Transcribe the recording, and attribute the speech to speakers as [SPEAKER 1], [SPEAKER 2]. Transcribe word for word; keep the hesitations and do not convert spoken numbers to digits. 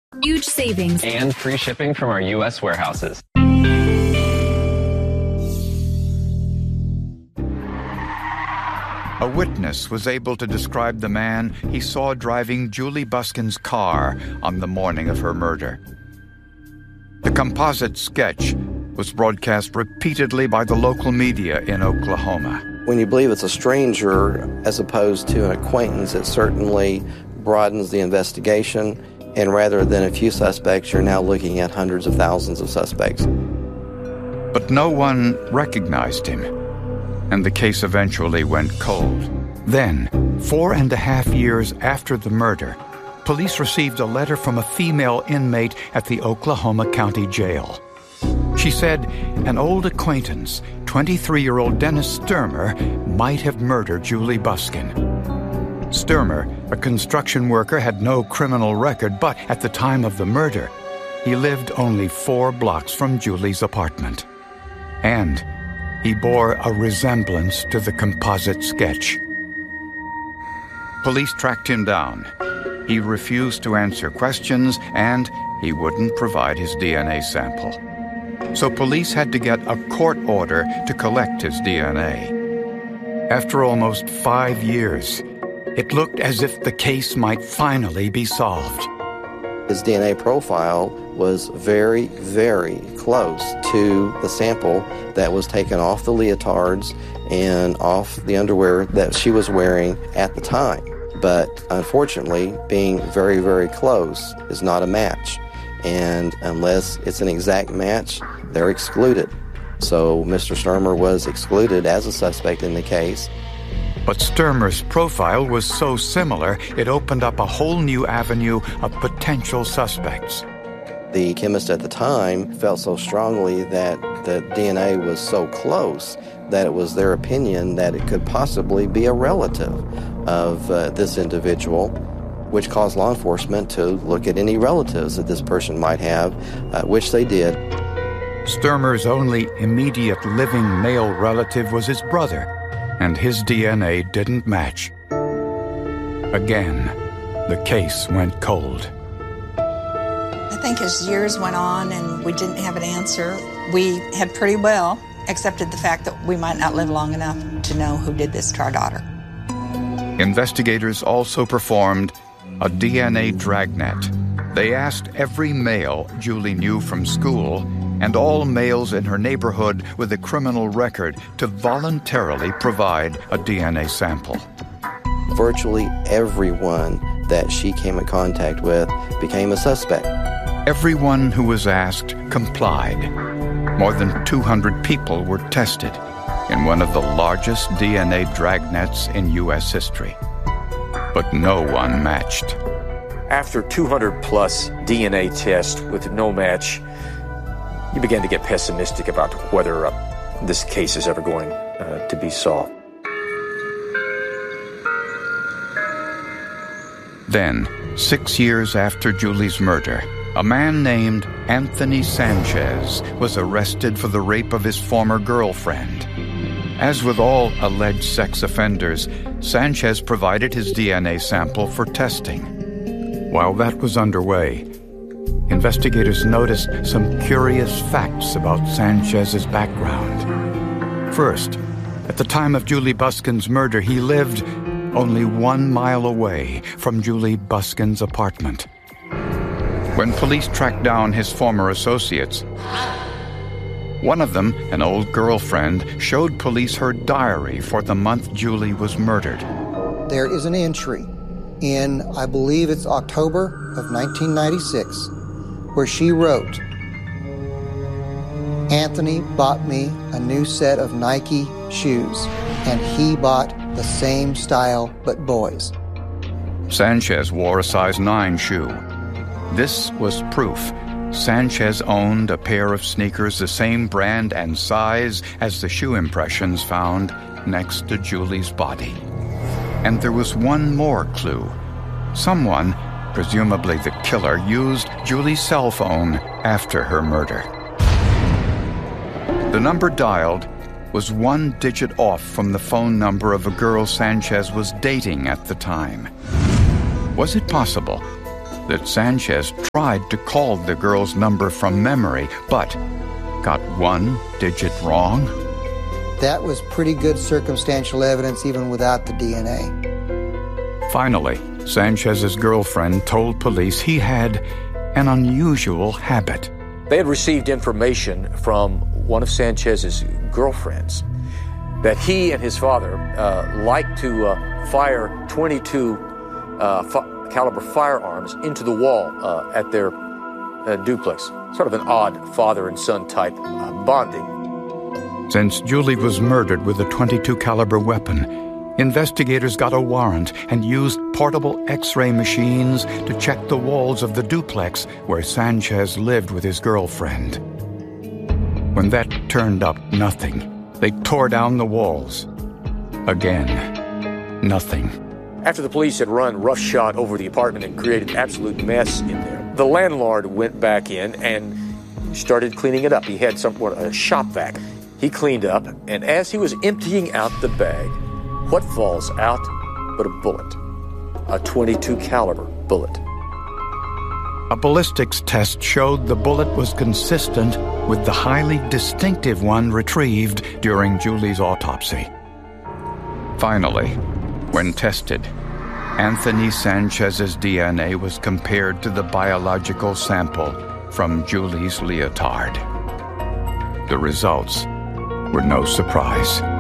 [SPEAKER 1] Huge savings.
[SPEAKER 2] And free shipping from our U S warehouses.
[SPEAKER 3] A witness was able to describe the man he saw driving Julie Buskin's car on the morning of her murder. The composite sketch was broadcast repeatedly by the local media in Oklahoma.
[SPEAKER 4] When you believe it's a stranger as opposed to an acquaintance, it certainly broadens the investigation, and rather than a few suspects, you're now looking at hundreds of thousands of suspects.
[SPEAKER 3] But no one recognized him, and the case eventually went cold. Then, four and a half years after the murder, police received a letter from a female inmate at the Oklahoma County Jail. She said an old acquaintance, twenty-three-year-old Dennis Sturmer, might have murdered Julie Buskin. Sturmer, a construction worker, had no criminal record, but at the time of the murder, he lived only four blocks from Julie's apartment. And he bore a resemblance to the composite sketch. Police tracked him down. He refused to answer questions, and he wouldn't provide his D N A sample. So police had to get a court order to collect his D N A. After almost five years, it looked as if the case might finally be solved.
[SPEAKER 4] His D N A profile was very, very close to the sample that was taken off the leotards and off the underwear that she was wearing at the time. But unfortunately, being very, very close is not a match. And unless it's an exact match, they're excluded. So Mister Sturmer was excluded as a suspect in the case.
[SPEAKER 3] But Sturmer's profile was so similar, it opened up a whole new avenue of potential suspects.
[SPEAKER 4] The chemist at the time felt so strongly that the D N A was so close that it was their opinion that it could possibly be a relative of uh, this individual, which caused law enforcement to look at any relatives that this person might have, uh, which they did.
[SPEAKER 3] Sturmer's only immediate living male relative was his brother, and his D N A didn't match. Again, the case went cold.
[SPEAKER 5] I think as years went on and we didn't have an answer, we had pretty well accepted the fact that we might not live long enough to know who did this to our daughter.
[SPEAKER 3] Investigators also performed a D N A dragnet. They asked every male Julie knew from school and all males in her neighborhood with a criminal record to voluntarily provide a D N A sample.
[SPEAKER 4] Virtually everyone that she came in contact with became a suspect.
[SPEAKER 3] Everyone who was asked complied. More than two hundred people were tested in one of the largest D N A dragnets in U S history. But no one matched.
[SPEAKER 6] After two hundred plus D N A tests with no match, you began to get pessimistic about whether uh, this case is ever going uh, to be solved.
[SPEAKER 3] Then, six years after Julie's murder, a man named Anthony Sanchez was arrested for the rape of his former girlfriend. As with all alleged sex offenders, Sanchez provided his D N A sample for testing. While that was underway, investigators noticed some curious facts about Sanchez's background. First, at the time of Julie Buskin's murder, he lived only one mile away from Julie Buskin's apartment. When police tracked down his former associates, one of them, an old girlfriend, showed police her diary for the month Julie was murdered.
[SPEAKER 7] There is an entry in, I believe it's October of nineteen ninety-six, where she wrote, "Anthony bought me a new set of Nike shoes, and he bought the same style but boys."
[SPEAKER 3] Sanchez wore a size nine shoe. This was proof Sanchez owned a pair of sneakers the same brand and size as the shoe impressions found next to Julie's body. And there was one more clue. Someone, presumably the killer, used Julie's cell phone after her murder. The number dialed was one digit off from the phone number of a girl Sanchez was dating at the time. Was it possible that Sanchez tried to call the girl's number from memory, but got one digit wrong?
[SPEAKER 7] That was pretty good circumstantial evidence even without the D N A.
[SPEAKER 3] Finally, Sanchez's girlfriend told police he had an unusual habit.
[SPEAKER 6] They had received information from one of Sanchez's girlfriends that he and his father uh, liked to uh, fire twenty-two uh, fi- caliber firearms into the wall uh, at their uh, duplex. Sort of an odd father and son type uh, bonding.
[SPEAKER 3] Since Julie was murdered with a twenty-two caliber weapon, investigators got a warrant and used portable X-ray machines to check the walls of the duplex where Sanchez lived with his girlfriend. When that turned up nothing, they tore down the walls. Again, nothing.
[SPEAKER 6] After the police had run roughshod over the apartment and created an absolute mess in there, the landlord went back in and started cleaning it up. He had somewhat a shop vac. He cleaned up, and as he was emptying out the bag, what falls out but a bullet? A twenty-two caliber bullet.
[SPEAKER 3] A ballistics test showed the bullet was consistent with the highly distinctive one retrieved during Julie's autopsy. Finally, when tested, Anthony Sanchez's D N A was compared to the biological sample from Julie's leotard. The results were no surprise.